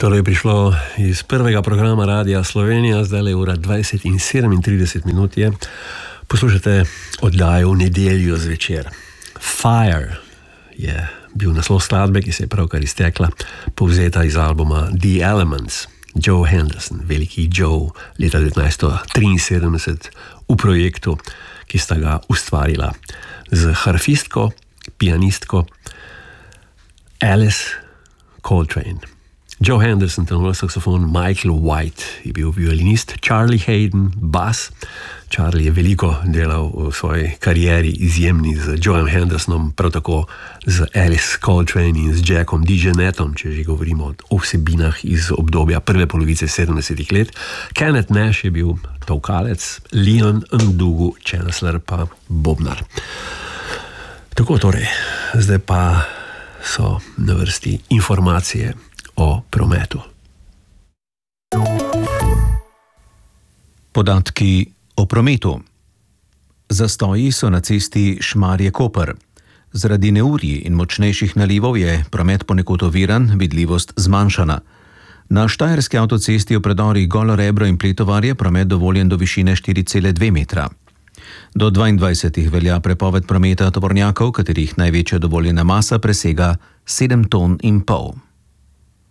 Torej je prišlo iz prvega programa Radia Slovenija, zdaj je ura 20 in 37 minut je. Poslušate oddajo v nedeljo zvečer. Fire je bil naslov skladbe, ki se je pravkar iztekla, povzeta iz albuma The Elements. Joe Henderson, veliki Joe, leta 1973 v projektu, ki sta ga ustvarila z harfistko, pianistko Alice Coltrane. Joe Henderson, tenor saksofon, Michael White je bil violinist, Charlie Hayden, bas. Charlie je veliko delal v svoji karieri, izjemni z Joeom Hendersonom, prav tako z Alice Coltrane in z Jackom DeJohnettom, če že govorimo o vsebinah iz obdobja prve polovice 70-ih let. Kenneth Nash je bil tolkalec, Leon Ndugu Chancellor pa bobnar. Tako torej, zdaj pa so na vrsti informacije o prometu. Podatki o prometu. Zastoji so na cesti Šmarje-Koper. Zaradi neurij in močnejših nalivov je promet ponekod oviran, vidljivost zmanjšana. Na štajerski avtocesti v predorih Golo Rebro in Pletovar je promet dovoljen do višine 4,2 metra. Do 22 velja prepoved prometa tovornjakov, katerih največja dovoljena masa presega 7,5 ton.